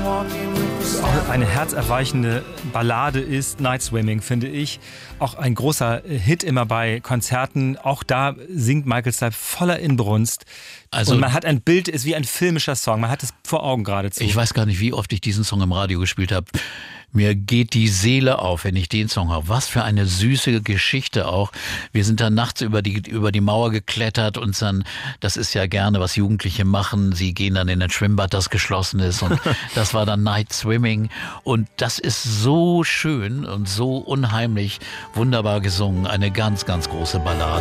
Auch eine herzerweichende Ballade ist Night Swimming, finde ich. Auch ein großer Hit immer bei Konzerten. Auch da singt Michael Stipe voller Inbrunst. Also, und man hat ein Bild, ist wie ein filmischer Song. Man hat es vor Augen geradezu. Ich weiß gar nicht, wie oft ich diesen Song im Radio gespielt habe. Mir geht die Seele auf, wenn ich den Song habe. Was für eine süße Geschichte auch. Wir sind dann nachts über die Mauer geklettert und dann, das ist ja gerne, was Jugendliche machen. Sie gehen dann in ein Schwimmbad, das geschlossen ist, und das war dann Night Swimming. Und das ist so schön und so unheimlich wunderbar gesungen. Eine ganz, ganz große Ballade.